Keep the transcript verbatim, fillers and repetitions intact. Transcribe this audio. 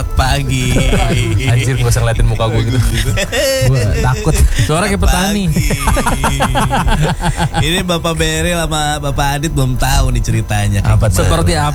pagi. Anjir gak usah ngeliatin muka gue gitu. Gue takut. Suara kayak petani. Ini Bapak Beril sama Bapak Adit belum tahu nih ceritanya. Apa seperti apa?